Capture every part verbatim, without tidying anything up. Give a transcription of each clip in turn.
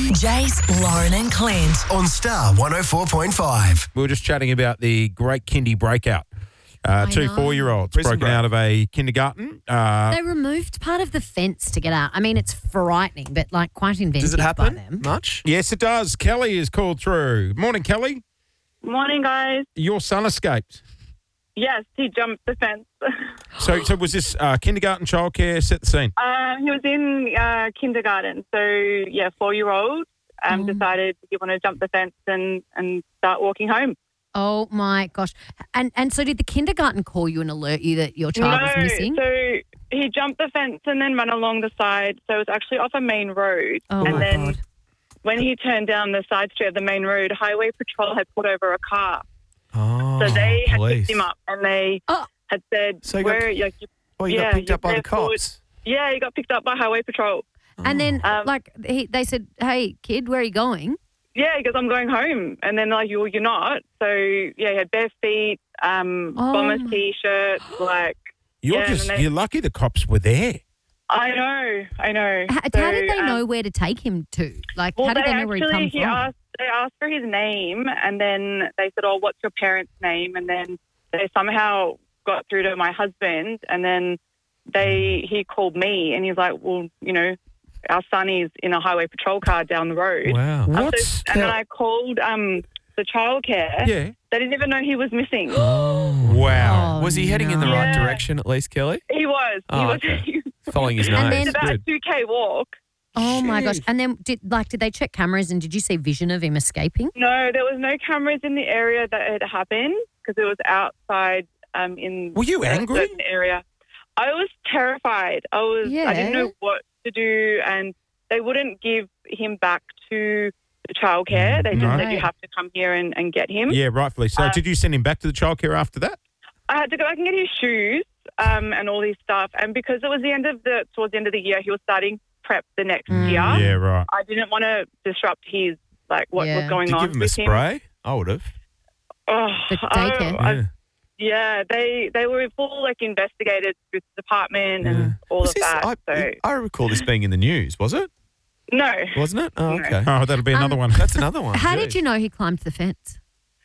Jace, Lauren and Clint. On Star one oh four point five. We were just chatting about the great kindy breakout. Uh, I two know. four-year-olds Prison broken break. out of a kindergarten. Uh, They removed part of the fence to get out. I mean, it's frightening, but like quite inventive Does it by happen them. much? yes, it does. Kelly is called through. Morning, Kelly. Morning, guys. Your son escaped. Yes, he jumped the fence. So, so was this uh, kindergarten childcare? Set the scene. um, he was in uh, kindergarten, so yeah, four-year-old um, Oh. decided he wanted to jump the fence and, and start walking home. Oh my gosh! And and so did the kindergarten call you and alert you that your child no, was missing? so he jumped the fence and then ran along the side. So it was actually off a main road. Oh and my then God. when he turned down the side street of the main road, Highway Patrol had pulled over a car. Oh, So they had police. picked him up and they Oh. had said, So he got- "Where?" Like, Oh, you yeah, got picked you- up by the they're forward- cops. yeah, he got picked up by Highway Patrol. And then Um, like he, they said, "Hey kid, where are you going?" Yeah, because I'm going home. And then like, you, you're not. So, yeah, he had bare feet, um, Oh bomber my- T-shirt, like, You're Yeah, just and they- you're lucky the cops were there. I know, I know. How, So, how did they um, know where to take him to? Like, Well, how did they they know where actually, he'd come he from? asked, they asked for his name and then they said, oh, what's your parents' name? And then they somehow got through to my husband and then they he called me and he's like, well, you know, our son is in a Highway Patrol car down the road. Wow. Um, so- What's and then I called um, the childcare. Yeah. They didn't even know he was missing. Oh. Wow. Oh, Was he heading in the no. right Yeah. direction at least, Kelly? He was. He Oh, was. okay. He was Following his nose. And then- about a Good. two K walk. Oh my gosh! Jeez. And then did like did they check cameras and did you see vision of him escaping? No, there was no cameras in the area that it happened because it was outside um, in Were you a angry? certain area. I was terrified. I was. I didn't Yeah. know what to do, and they wouldn't give him back to the childcare. They just No. said you have to come here and, and get him. Yeah, rightfully so. Uh, Did you send him back to the childcare after that? I had to go back and get his shoes um, and all his stuff, and because it was the end of the towards the end of the year, he was starting prep the next Mm. year. Yeah, right. I didn't want to disrupt his like what Yeah. was going Did you on give him a with spray? I would have. Oh, The I- daycare? I- Yeah. yeah, they they were full like investigated through the department Yeah. and all Was of this- that. I, so I recall this being in the news, was it? no, Wasn't it? Oh, No. okay. Oh, that'll be another Um, one. That's another one. How Gee. did you know he climbed the fence?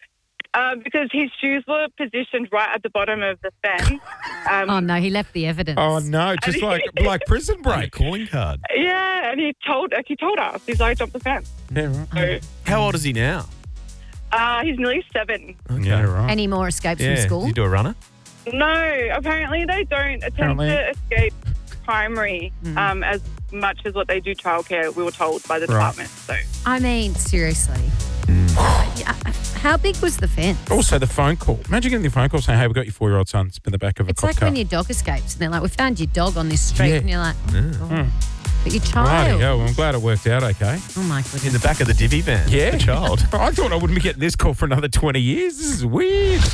um, because his shoes were positioned right at the bottom of the fence. Um, Oh no, he left the evidence. Oh no, just like like prison On a break. calling card. Yeah, and he told like he told us he's like jump the fence. Yeah, right. So How old is he now? uh, he's nearly seven. Okay. Yeah, right. Any more escapes Yeah. from school? Did you do a runner? No, apparently they don't attempt Apparently. to escape primary Mm. um, as much as what they do childcare. We were told by the Right. department. So I mean, seriously. Yeah, How big was the fence? Also, the phone call. Imagine getting the phone call saying, "Hey, we got your four-year-old son. It's in the back of a It's cop like car." when your dog escapes and they're like, "We found your dog on this street," Yeah. and you're like, oh, Yeah. God. "But your Righty, child." oh, well, I'm glad it worked out okay. Oh my goodness. In the back of the divvy van. Yeah. The child. I thought I wouldn't be getting this call for another twenty years. This is weird.